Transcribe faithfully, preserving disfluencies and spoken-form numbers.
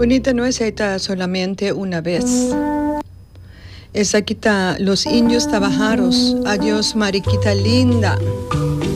Bonita no es esta solamente una vez. Esa quita los indios tabajaros. Adiós, mariquita linda.